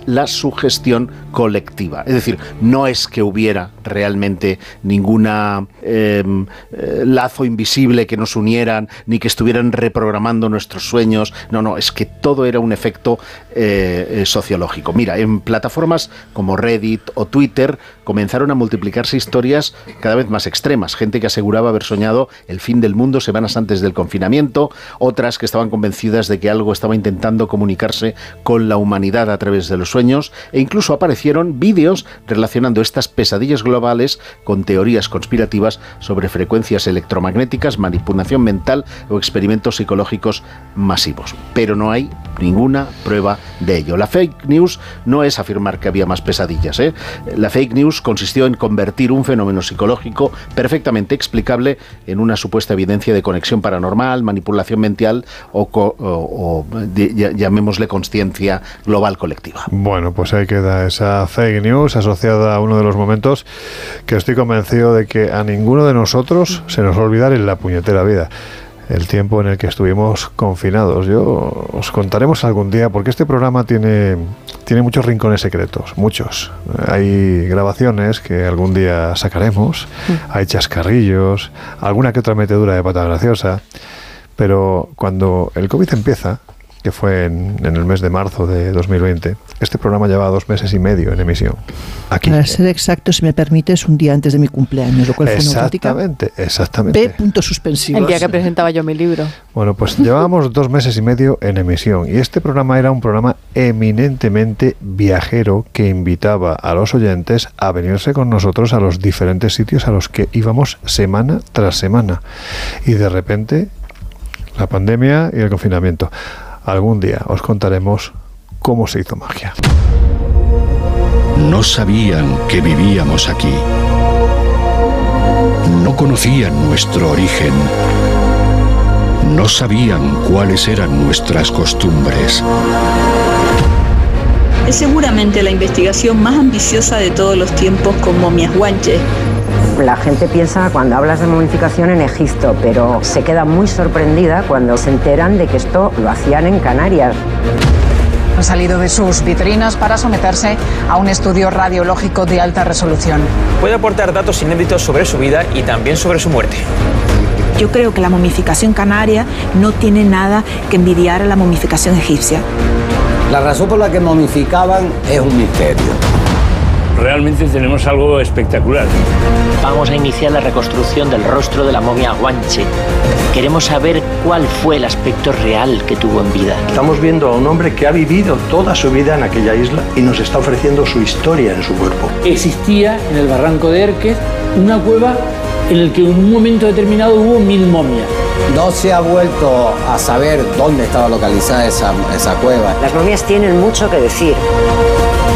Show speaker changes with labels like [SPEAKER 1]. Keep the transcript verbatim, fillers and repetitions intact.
[SPEAKER 1] la sugestión colectiva. Es decir, no es que hubiera realmente ninguna eh, eh, lazo invisible que nos unieran, ni que estuvieran reprogramando nuestros sueños. No, no, es que todo era un efecto eh, eh, sociológico. Mira, en plataformas como Reddit o Twitter comenzaron a multiplicarse historias cada vez más extremas. Gente que aseguraba haber soñado el fin del mundo semanas antes del confinamiento, otras que estaban convencidas de que algo estaba intentando comunicarse con la humanidad a través de los sueños, e incluso aparecieron vídeos relacionando estas pesadillas globales con teorías conspirativas sobre frecuencias electromagnéticas, manipulación mental o experimentos psicológicos masivos. Pero no hay ninguna prueba de ello. La fake news no es afirmar que había más pesadillas, ¿eh? La fake news consistió en convertir un fenómeno psicológico perfectamente explicable en una supuesta evidencia de conexión paranormal, manipulación mental o, o, o de, llamémosle consciencia global colectiva.
[SPEAKER 2] Bueno, pues ahí queda esa fake news asociada a uno de los momentos que estoy convencido de que a ninguno de nosotros se nos va a olvidar en la puñetera vida. El tiempo en el que estuvimos confinados. Yo os contaremos algún día, porque este programa tiene, tiene muchos rincones secretos, muchos. Hay grabaciones que algún día sacaremos, hay chascarrillos, alguna que otra metedura de pata graciosa, pero cuando el COVID empieza, que fue en, en el mes de marzo de dos mil veinte, este programa llevaba dos meses y medio en emisión. Aquí.
[SPEAKER 3] Para ser exacto, si me permites, un día antes de mi cumpleaños, lo cual fue una auténtica...
[SPEAKER 2] Exactamente, exactamente.
[SPEAKER 3] P. puntos suspensivos.
[SPEAKER 4] El día que presentaba yo mi libro.
[SPEAKER 2] Bueno, pues llevábamos dos meses y medio en emisión, y este programa era un programa eminentemente viajero que invitaba a los oyentes a venirse con nosotros a los diferentes sitios a los que íbamos semana tras semana. Y de repente, la pandemia y el confinamiento. Algún día os contaremos cómo se hizo magia.
[SPEAKER 5] No sabían que vivíamos aquí. No conocían nuestro origen. No sabían cuáles eran nuestras costumbres.
[SPEAKER 6] Es seguramente la investigación más ambiciosa de todos los tiempos con momias guanches.
[SPEAKER 7] La gente piensa cuando hablas de momificación en Egipto, pero se queda muy sorprendida cuando se enteran de que esto lo hacían en Canarias.
[SPEAKER 8] Han salido de sus vitrinas para someterse a un estudio radiológico de alta resolución.
[SPEAKER 9] Puede aportar datos inéditos sobre su vida y también sobre su muerte.
[SPEAKER 10] Yo creo que la momificación canaria no tiene nada que envidiar a la momificación egipcia.
[SPEAKER 11] La razón por la que momificaban es un misterio.
[SPEAKER 12] Realmente tenemos algo espectacular.
[SPEAKER 13] Vamos a iniciar la reconstrucción del rostro de la momia guanche. Queremos saber cuál fue el aspecto real que tuvo en vida.
[SPEAKER 14] Estamos viendo a un hombre que ha vivido toda su vida en aquella isla y nos está ofreciendo su historia en su cuerpo.
[SPEAKER 12] Existía en el barranco de Erquez una cueva en la que en un momento determinado hubo mil momias.
[SPEAKER 11] No se ha vuelto a saber dónde estaba localizada esa, esa cueva.
[SPEAKER 7] Las momias tienen mucho que decir.